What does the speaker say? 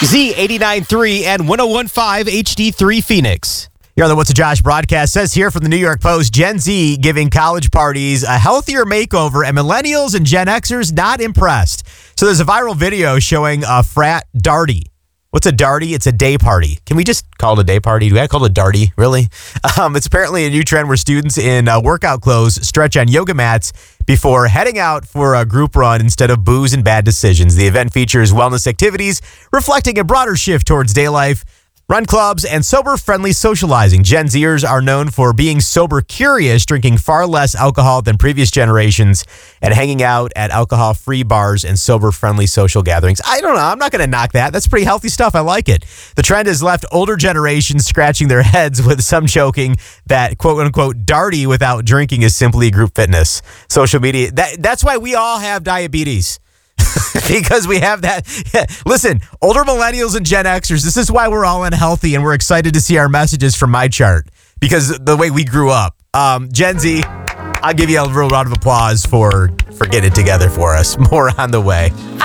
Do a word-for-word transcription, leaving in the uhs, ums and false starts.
Z eighty-nine point three and one oh one point five H D three Phoenix. You're on the What's a Josh broadcast. Says here from the New York Post, Gen Z giving college parties a healthier makeover and millennials and Gen Xers not impressed. So there's a viral video showing a frat darty. What's a darty? It's a day party. Can we just call it a day party? Do I call it a darty? Really? Um, it's apparently a new trend where students in uh, workout clothes stretch on yoga mats before heading out for a group run instead of booze and bad decisions. The event features wellness activities, reflecting a broader shift towards day life, run clubs, and sober-friendly socializing. Gen Zers are known for being sober-curious, drinking far less alcohol than previous generations, and hanging out at alcohol-free bars and sober-friendly social gatherings. I don't know. I'm not going to knock that. That's pretty healthy stuff. I like it. The trend has left older generations scratching their heads, with some joking that, quote-unquote, darty without drinking is simply group fitness. Social media, that, that's why we all have diabetes. Because we have that. Listen, older millennials and Gen Xers, this is why we're all unhealthy, and we're excited to see our messages from my chart because the way we grew up. Um, Gen Z, I'll give you a real round of applause for, for getting it together for us. More on the way.